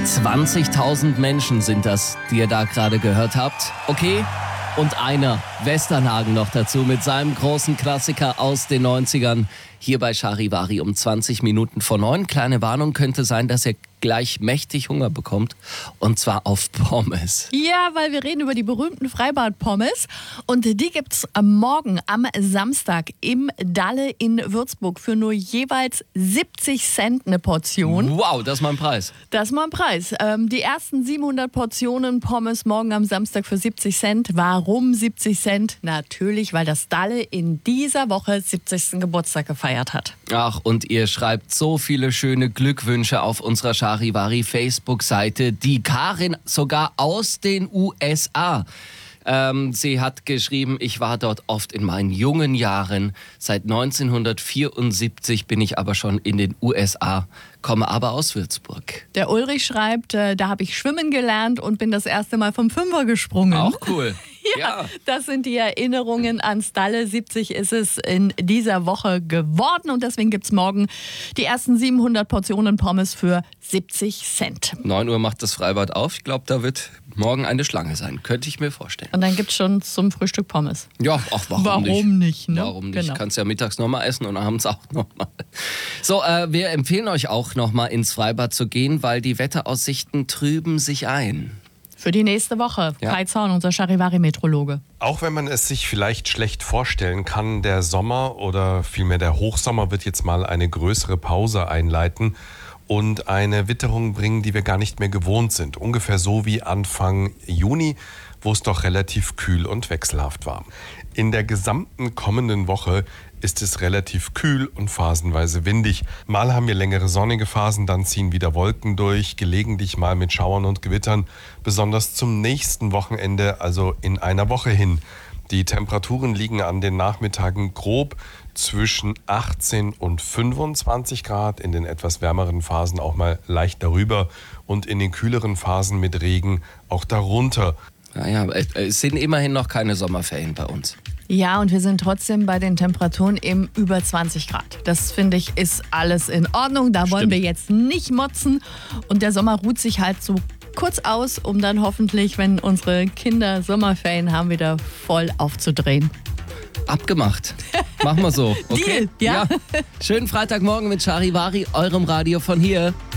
20.000 Menschen sind das, die ihr da gerade gehört habt. Okay, und einer, Westernhagen noch dazu mit seinem großen Klassiker aus den 90ern. Hier bei Charivari um 20 Minuten vor 9. Kleine Warnung, könnte sein, dass ihr gleich mächtig Hunger bekommt. Und zwar auf Pommes. Ja, weil wir reden über die berühmten Freibad-Pommes. Und die gibt's morgen am Samstag im Dalle in Würzburg für nur jeweils 70 Cent eine Portion. Wow, das ist mal ein Preis. Das ist mal ein Preis. Die ersten 700 Portionen Pommes morgen am Samstag für 70 Cent. Warum 70 Cent? Natürlich, weil das Dalle in dieser Woche 70. Geburtstag gefeiert hat. Ach, und ihr schreibt so viele schöne Glückwünsche auf unserer Charivari Facebook-Seite. Die Karin sogar aus den USA. Sie hat geschrieben, ich war dort oft in meinen jungen Jahren. Seit 1974 bin ich aber schon in den USA, komme aber aus Würzburg. Der Ulrich schreibt, da habe ich schwimmen gelernt und bin das erste Mal vom Fünfer gesprungen. Auch cool. Ja, das sind die Erinnerungen ans Dalle. 70 ist es in dieser Woche geworden und deswegen gibt es morgen die ersten 700 Portionen Pommes für 70 Cent. 9 Uhr macht das Freibad auf. Ich glaube, da wird morgen eine Schlange sein. Könnte ich mir vorstellen. Und dann gibt es schon zum Frühstück Pommes. Ja, ach, warum nicht? Ne? Warum nicht? Genau. Kannst ja mittags nochmal essen und abends auch nochmal. So, wir empfehlen euch auch nochmal ins Freibad zu gehen, weil die Wetteraussichten trüben sich ein. Für die nächste Woche. Ja. Kai Zorn, unser Charivari-Metrologe. Auch wenn man es sich vielleicht schlecht vorstellen kann, der Sommer oder vielmehr der Hochsommer wird jetzt mal eine größere Pause einleiten und eine Witterung bringen, die wir gar nicht mehr gewohnt sind. Ungefähr so wie Anfang Juni, wo es doch relativ kühl und wechselhaft war. In der gesamten kommenden Woche ist es relativ kühl und phasenweise windig. Mal haben wir längere sonnige Phasen, dann ziehen wieder Wolken durch, gelegentlich mal mit Schauern und Gewittern, besonders zum nächsten Wochenende, also in einer Woche hin. Die Temperaturen liegen an den Nachmittagen grob zwischen 18 und 25 Grad, in den etwas wärmeren Phasen auch mal leicht darüber und in den kühleren Phasen mit Regen auch darunter. Naja, es sind immerhin noch keine Sommerferien bei uns. Ja, und wir sind trotzdem bei den Temperaturen eben über 20 Grad. Das, finde ich, ist alles in Ordnung. Da wollen wir jetzt nicht motzen. Und der Sommer ruht sich halt so kurz aus, um dann hoffentlich, wenn unsere Kinder Sommerferien haben, wieder voll aufzudrehen. Abgemacht. Machen wir so. Okay? Deal, ja. Schönen Freitagmorgen mit Charivari, eurem Radio von hier.